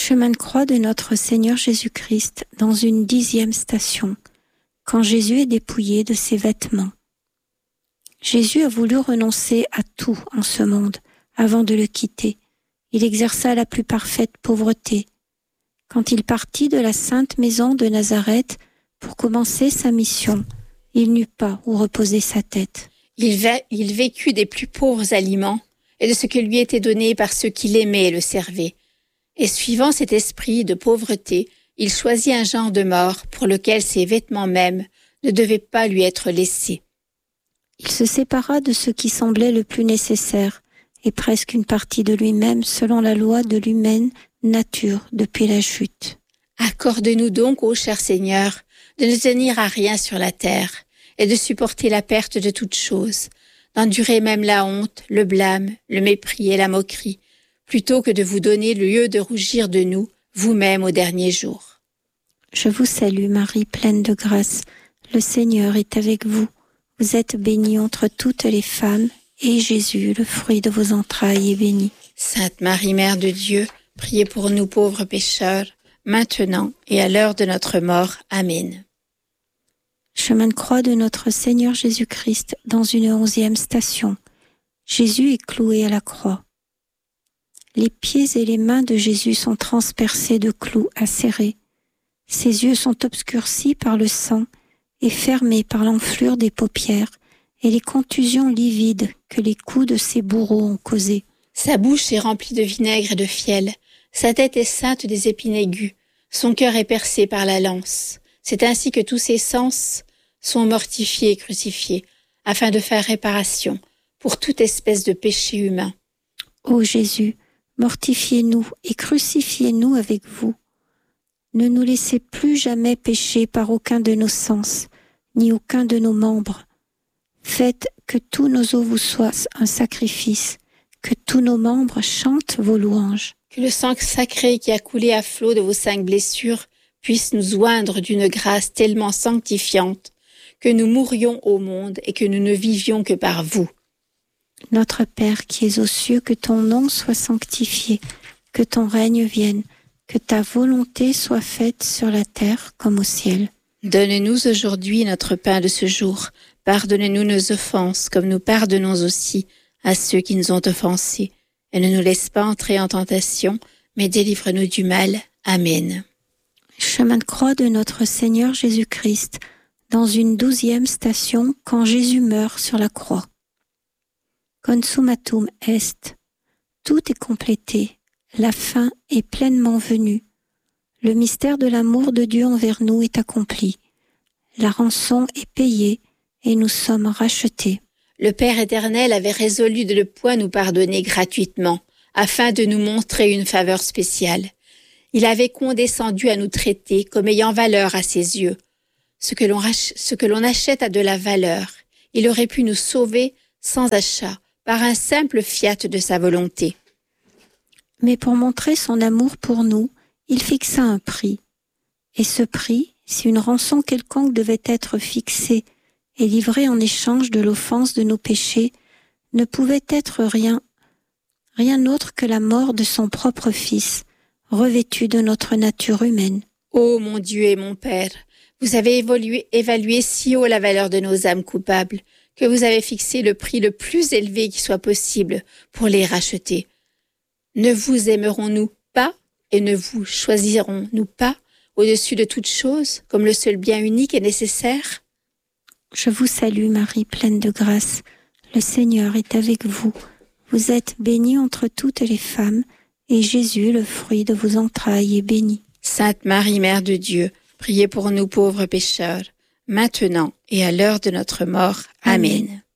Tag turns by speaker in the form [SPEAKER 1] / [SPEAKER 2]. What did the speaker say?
[SPEAKER 1] Chemin de croix de notre Seigneur Jésus-Christ dans une 10e station, quand Jésus est dépouillé de ses vêtements. Jésus a voulu renoncer à tout en ce monde avant de le quitter. Il exerça la plus parfaite pauvreté. Quand il partit de la sainte maison de Nazareth pour commencer sa mission, il n'eut pas où reposer sa tête.
[SPEAKER 2] Il vécut des plus pauvres aliments et de ce qui lui était donné par ceux qui l'aimaient et le servaient. Et suivant cet esprit de pauvreté, il choisit un genre de mort pour lequel ses vêtements mêmes ne devaient pas lui être laissés.
[SPEAKER 1] Il se sépara de ce qui semblait le plus nécessaire et presque une partie de lui-même selon la loi de l'humaine nature depuis la chute.
[SPEAKER 2] Accorde-nous donc, ô cher Seigneur, de ne tenir à rien sur la terre et de supporter la perte de toutes choses, d'endurer même la honte, le blâme, le mépris et la moquerie, plutôt que de vous donner le lieu de rougir de nous, vous-même au dernier jour.
[SPEAKER 1] Je vous salue, Marie, pleine de grâce. Le Seigneur est avec vous. Vous êtes bénie entre toutes les femmes, et Jésus, le fruit de vos entrailles, est béni.
[SPEAKER 2] Sainte Marie, Mère de Dieu, priez pour nous pauvres pécheurs, maintenant et à l'heure de notre mort. Amen.
[SPEAKER 1] Chemin de croix de notre Seigneur Jésus-Christ dans une 11e station. Jésus est cloué à la croix. Les pieds et les mains de Jésus sont transpercés de clous acérés. Ses yeux sont obscurcis par le sang et fermés par l'enflure des paupières et les contusions livides que les coups de ses bourreaux ont causées.
[SPEAKER 2] Sa bouche est remplie de vinaigre et de fiel, sa tête est ceinte des épines aiguës, son cœur est percé par la lance. C'est ainsi que tous ses sens sont mortifiés et crucifiés, afin de faire réparation pour toute espèce de péché humain.
[SPEAKER 1] Ô Jésus, mortifiez-nous et crucifiez-nous avec vous. Ne nous laissez plus jamais pécher par aucun de nos sens, ni aucun de nos membres. Faites que tous nos os vous soient un sacrifice, que tous nos membres chantent vos louanges.
[SPEAKER 2] Que le sang sacré qui a coulé à flot de vos 5 blessures puisse nous oindre d'une grâce tellement sanctifiante que nous mourions au monde et que nous ne vivions que par vous.
[SPEAKER 1] Notre Père qui es aux cieux, que ton nom soit sanctifié, que ton règne vienne, que ta volonté soit faite sur la terre comme au ciel.
[SPEAKER 2] Donne-nous aujourd'hui notre pain de ce jour. Pardonne-nous nos offenses, comme nous pardonnons aussi à ceux qui nous ont offensés. Et ne nous laisse pas entrer en tentation, mais délivre-nous du mal. Amen.
[SPEAKER 1] Chemin de croix de notre Seigneur Jésus-Christ, dans une 12e station, quand Jésus meurt sur la croix. Consummatum est. Tout est complété. La fin est pleinement venue. Le mystère de l'amour de Dieu envers nous est accompli. La rançon est payée et nous sommes rachetés.
[SPEAKER 2] Le Père éternel avait résolu de ne point nous pardonner gratuitement, afin de nous montrer une faveur spéciale. Il avait condescendu à nous traiter comme ayant valeur à ses yeux. Ce que l'on achète a de la valeur. Il aurait pu nous sauver sans achat, par un simple fiat de sa volonté.
[SPEAKER 1] Mais pour montrer son amour pour nous, il fixa un prix. Et ce prix, si une rançon quelconque devait être fixée et livrée en échange de l'offense de nos péchés, ne pouvait être rien autre que la mort de son propre Fils, revêtu de notre nature humaine.
[SPEAKER 2] Ô mon Dieu et mon Père, vous avez évalué si haut la valeur de nos âmes coupables, que vous avez fixé le prix le plus élevé qui soit possible pour les racheter. Ne vous aimerons-nous pas et ne vous choisirons-nous pas au-dessus de toute chose comme le seul bien unique et nécessaire?
[SPEAKER 1] Je vous salue Marie, pleine de grâce. Le Seigneur est avec vous. Vous êtes bénie entre toutes les femmes, et Jésus, le fruit de vos entrailles, est béni.
[SPEAKER 2] Sainte Marie, Mère de Dieu, priez pour nous pauvres pécheurs, maintenant et à l'heure de notre mort. Amen.